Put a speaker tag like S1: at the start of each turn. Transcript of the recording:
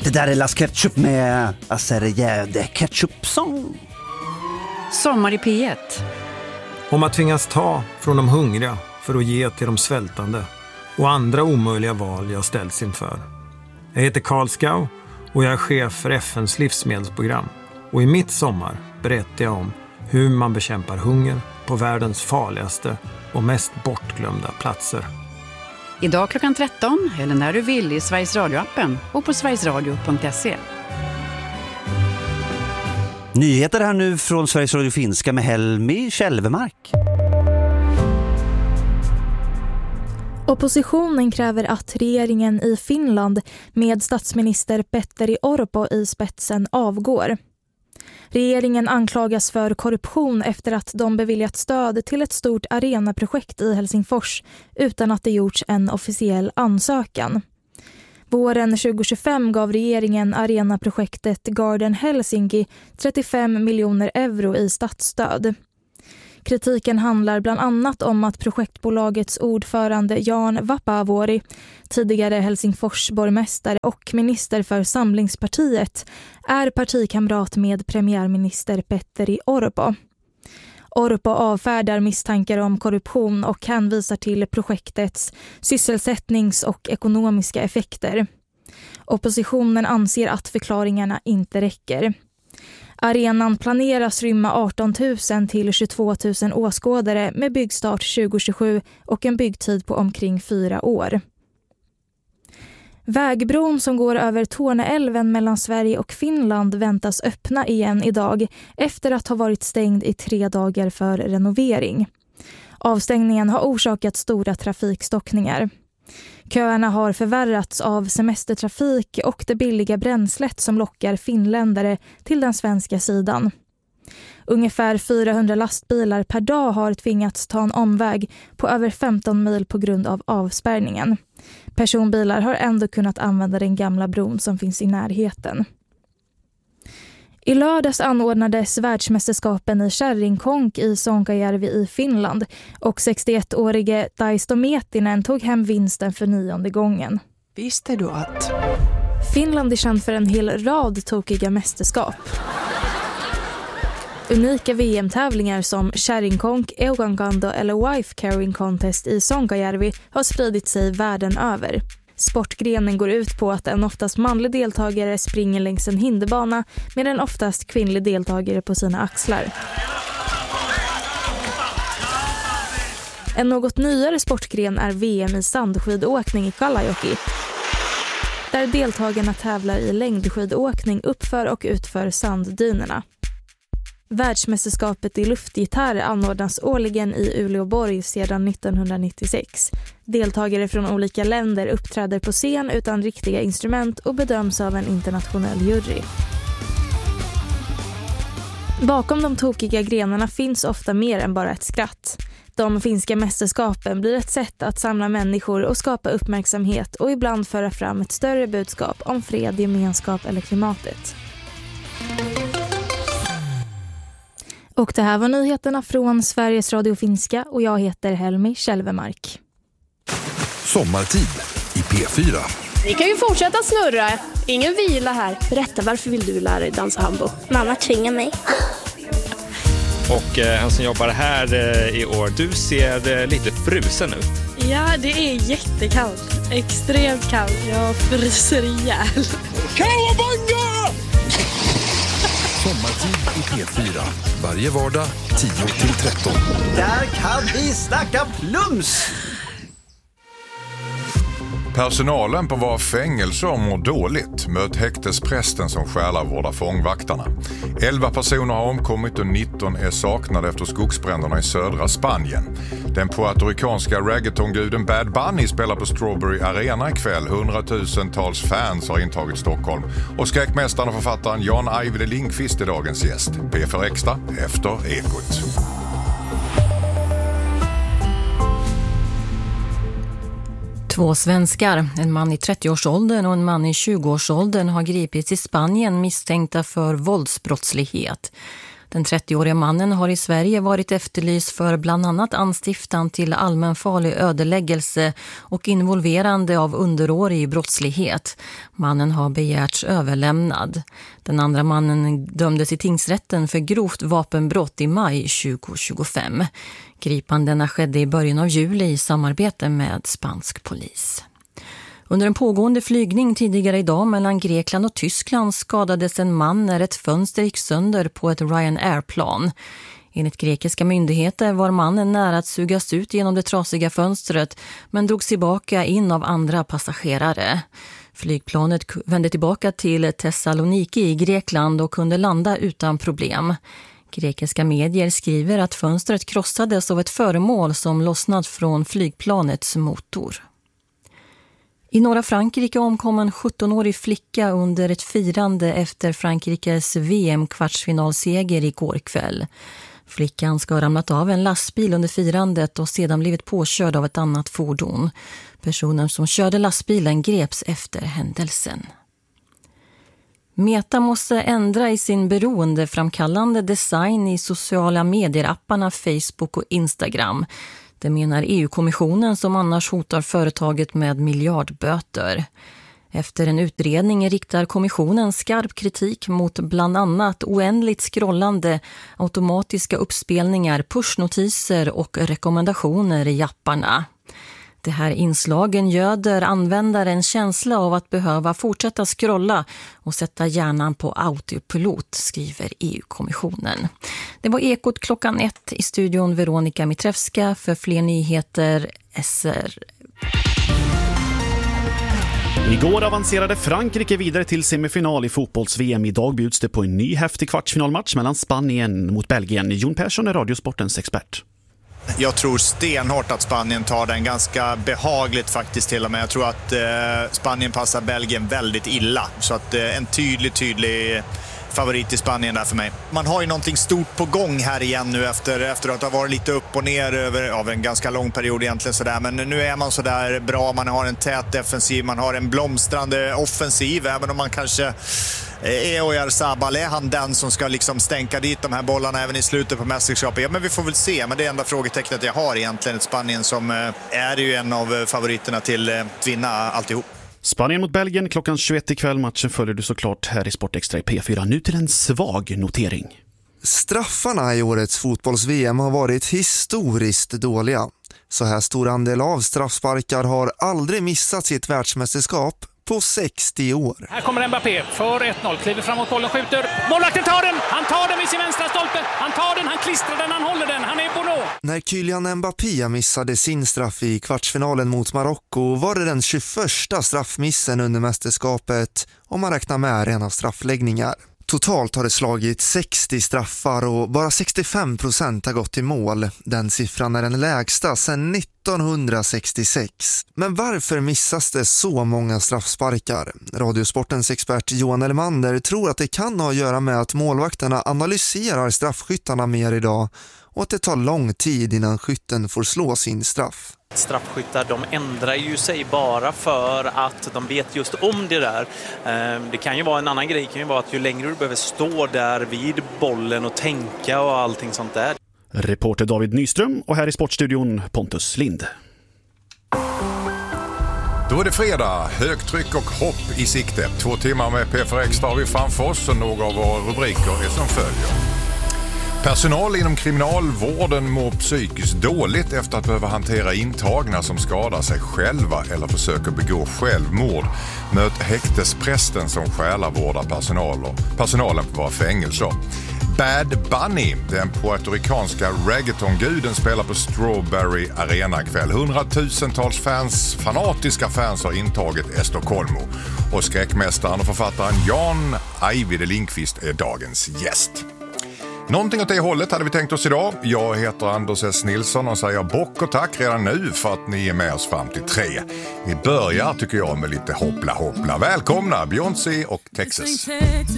S1: Det där är Las Ketchup med Aserejävde Ketchup-sång.
S2: Sommar i P1.
S3: Om att tvingas ta från de hungriga för att ge till de svältande och andra omöjliga val jag ställts inför. Jag heter Karl Skau och jag är chef för FNs livsmedelsprogram. Och i mitt sommar berättar jag om hur man bekämpar hunger på världens farligaste och mest bortglömda platser.
S2: Idag klockan 13 eller när du vill i Sveriges Radio-appen och på sverigesradio.se.
S1: Nyheter här nu från Sveriges Radio Finska med Helmi Kälvemark.
S4: Oppositionen kräver att regeringen i Finland med statsminister Petteri Orpo i spetsen avgår. Regeringen anklagas för korruption efter att de beviljat stöd till ett stort arenaprojekt i Helsingfors utan att det gjorts en officiell ansökan. Våren 2025 gav regeringen arenaprojektet Garden Helsinki 35 miljoner euro i statsstöd. Kritiken handlar bland annat om att projektbolagets ordförande Jan Vapaavuori, tidigare Helsingfors borgmästare och minister för Samlingspartiet, är partikamrat med premiärminister Petteri Orpo. Orpo avfärdar misstankar om korruption och hänvisar till projektets sysselsättnings- och ekonomiska effekter. Oppositionen anser att förklaringarna inte räcker. Arenan planeras rymma 18 000 till 22 000 åskådare med byggstart 2027 och en byggtid på omkring 4 år. Vägbron som går över Torneälven mellan Sverige och Finland väntas öppna igen idag efter att ha varit stängd i 3 dagar för renovering. Avstängningen har orsakat stora trafikstockningar. Köerna har förvärrats av semestertrafik och det billiga bränslet som lockar finländare till den svenska sidan. Ungefär 400 lastbilar per dag har tvingats ta en omväg på över 15 mil på grund av avspärrningen. Personbilar har ändå kunnat använda den gamla bron som finns i närheten. I lördags anordnades världsmästerskapen i kärringkonk i Sonkajärvi i Finland och 61-årige Taisto Mietinen tog hem vinsten för 9:e gången.
S5: Visste du att
S4: Finland är känd för en hel rad tokiga mästerskap. Unika VM-tävlingar som kärringkonk, eukankando eller wife carrying contest i Sonkajärvi har spridit sig världen över. Sportgrenen går ut på att en oftast manlig deltagare springer längs en hinderbana med en oftast kvinnlig deltagare på sina axlar. En något nyare sportgren är VM i sandskidåkning i Kalajoki, där deltagarna tävlar i längdskidåkning uppför och utför sanddynerna. Världsmästerskapet i luftgitarr anordnas årligen i Uleåborg sedan 1996. Deltagare från olika länder uppträder på scen utan riktiga instrument och bedöms av en internationell jury. Bakom de tokiga grenarna finns ofta mer än bara ett skratt. De finska mästerskapen blir ett sätt att samla människor och skapa uppmärksamhet och ibland föra fram ett större budskap om fred, gemenskap eller klimatet. Och det här var nyheterna från Sveriges Radio Finska och jag heter Helmi Kälvemark.
S6: Sommartid i P4.
S7: Ni kan ju fortsätta snurra. Ingen vila här. Berätta, varför vill du lära dig dansa hambo?
S8: Mamma tvingar mig.
S9: Och han som jobbar här i år, du ser lite frusen ut.
S7: Ja, det är jättekallt. Extremt kallt. Jag fryser ihjäl.
S6: Kawabanga! Sommartid i P4. Varje vardag 10-13.
S1: Där kan vi snacka plums!
S10: Personalen på våra fängelser mår dåligt. Möt häktesprästen som själavårdar fångvaktarna. 11 personer har omkommit och 19 är saknade efter skogsbränderna i södra Spanien. Den puertoricanska reggaetonguden Bad Bunny spelar på Strawberry Arena ikväll. 100,000-tals fans har intagit Stockholm. Och skräckmästaren och författaren Jan Ajvide Lindqvist är dagens gäst. P4 Extra efter Ekot.
S11: Två svenskar, en man i 30-årsåldern och en man i 20-årsåldern har gripits i Spanien misstänkta för våldsbrottslighet. Den 30-åriga mannen har i Sverige varit efterlyst för bland annat anstiftan till allmänfarlig ödeläggelse och involverande av underårig brottslighet. Mannen har begärts överlämnad. Den andra mannen dömdes i tingsrätten för grovt vapenbrott i maj 2025. Gripandena skedde i början av juli i samarbete med spansk polis. Under en pågående flygning tidigare idag mellan Grekland och Tyskland skadades en man när ett fönster gick sönder på ett Ryanair-plan. Enligt grekiska myndigheter var mannen nära att sugas ut genom det trasiga fönstret men drogs tillbaka in av andra passagerare. Flygplanet vände tillbaka till Thessaloniki i Grekland och kunde landa utan problem. Grekiska medier skriver att fönstret krossades av ett föremål som lossnat från flygplanets motor. I norra Frankrike omkom en 17-årig flicka under ett firande efter Frankrikes VM-kvartsfinalseger igår kväll. Flickan ska ha ramlat av en lastbil under firandet och sedan blivit påkörd av ett annat fordon. Personen som körde lastbilen greps efter händelsen. Meta måste ändra i sin beroendeframkallande design i sociala medier-apparna Facebook och Instagram. Det menar EU-kommissionen som annars hotar företaget med miljardböter. Efter en utredning riktar kommissionen skarp kritik mot bland annat oändligt scrollande, automatiska uppspelningar, pushnotiser och rekommendationer i apparna. Det här inslagen göder användaren känsla av att behöva fortsätta scrolla och sätta hjärnan på autopilot, skriver EU-kommissionen. Det var Ekot klockan 1 i studion Veronica Mitrevska för fler nyheter SR.
S5: Igår avancerade Frankrike vidare till semifinal i fotbolls-VM. Idag bjuds det på en ny häftig kvartsfinalmatch mellan Spanien mot Belgien. Jon Persson är Radiosportens expert.
S8: Jag tror stenhårt att Spanien tar den ganska behagligt faktiskt till och med. Jag tror att Spanien passar Belgien väldigt illa. Så att en tydlig favorit i Spanien där för mig. Man har ju någonting stort på gång här igen nu efter att ha varit lite upp och ner över en ganska lång period egentligen sådär. Men nu är man sådär bra, man har en tät defensiv, man har en blomstrande offensiv, även om man kanske Oyarzabal, är han den som ska liksom stänka dit de här bollarna även i slutet på mästerskapet? Ja, men vi får väl se. Men det enda frågetecknet jag har egentligen, ett Spanien som är ju en av favoriterna till att vinna alltihop.
S5: Spanien mot Belgien klockan 21 ikväll. Matchen följer du såklart här i Sportextra i P4. Nu till en svag notering.
S12: Straffarna i årets fotbolls-VM har varit historiskt dåliga. Så här stor andel av straffsparkar har aldrig missat sitt världsmästerskap på 60 år.
S13: Här kommer Mbappé för 1-0, kliver framåt bollen, skjuter. Målvakten tar den! Han tar den vid sin vänstra stolpe. Han tar den, han klistrar den, han håller den. Han är Bono. När
S12: Kylian Mbappé missade sin straff i kvartsfinalen mot Marocko var det den 21:a straffmissen under mästerskapet om man räknar med rena straffläggningar. Totalt har det slagit 60 straffar och bara 65% har gått i mål. Den siffran är den lägsta sedan 1966. Men varför missas det så många straffsparkar? Radiosportens expert Johan Elmander tror att det kan ha att göra med att målvakterna analyserar straffskyttarna mer idag och att det tar lång tid innan skytten får slå sin straff.
S14: Straffskyttar, de ändrar ju sig bara för att de vet just om det där. Det kan ju vara en annan grej, det kan ju vara att ju längre du behöver stå där vid bollen och tänka och allting sånt där.
S5: Reporter David Nyström och här i Sportstudion Pontus Lind.
S10: Då är det fredag, högtryck och hopp i sikte. 2 timmar med P4 Extra har vi framför oss och några av våra rubriker är som följer. Personal inom kriminalvården mår psykiskt dåligt efter att behöva hantera intagna som skadar sig själva eller försöker begå självmord. Möt häktesprästen som själavårdar personalen på våra fängelser. Bad Bunny, den puertoricanska reggaetonguden, spelar på Strawberry Arena ikväll. 100,000-tals fanatiska fans har intagit Estocolmo. Och skräckmästaren och författaren Jan Ajvide Lindqvist är dagens gäst. Någonting åt det hållet hade vi tänkt oss idag. Jag heter Anders S. Nilsson och säger bock och tack redan nu för att ni är med oss fram till 3. Vi börjar tycker jag med lite hoppla. Välkomna Beyoncé och Texas.